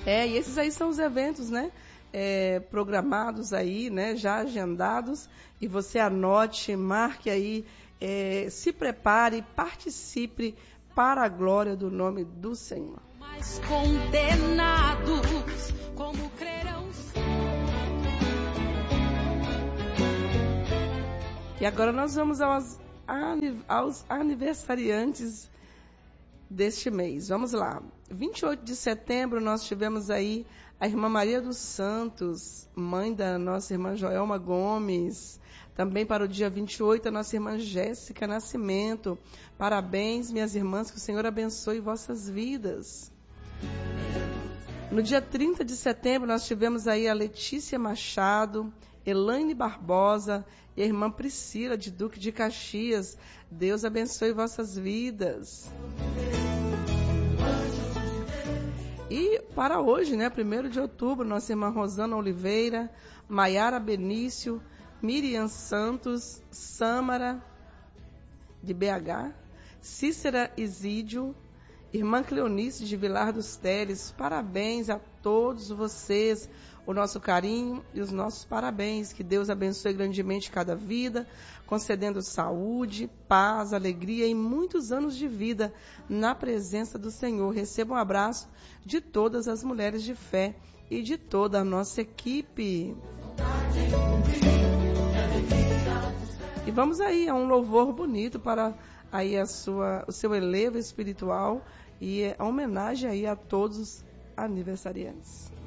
E esses aí são os eventos, né? Programados aí, né? Já agendados. E você anote, marque aí, se prepare, participe para a glória do nome do Senhor. Mas condenados, como crerão. E agora nós vamos aos aniversariantes deste mês. Vamos lá. 28 de setembro nós tivemos aí a irmã Maria dos Santos, mãe da nossa irmã Joelma Gomes. Também para o dia 28, a nossa irmã Jéssica Nascimento. Parabéns, minhas irmãs, que o Senhor abençoe vossas vidas. No dia 30 de setembro, nós tivemos aí a Letícia Machado, Elaine Barbosa e a irmã Priscila, de Duque de Caxias. Deus abençoe vossas vidas. E para hoje, né, 1º de outubro, nossa irmã Rosana Oliveira, Maiara Benício, Miriam Santos, Sâmara, de BH, Cícera Isídio, irmã Cleonice de Vilar dos Teles. Parabéns a todos vocês, o nosso carinho e os nossos parabéns. Que Deus abençoe grandemente cada vida, concedendo saúde, paz, alegria e muitos anos de vida na presença do Senhor. Receba um abraço de todas as mulheres de fé e de toda a nossa equipe. E vamos aí a um louvor bonito para aí o seu elevo espiritual e a homenagem aí a todos os aniversariantes.